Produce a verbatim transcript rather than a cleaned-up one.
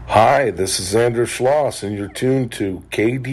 Hi, this is Andrew Schloss, and you're tuned to K D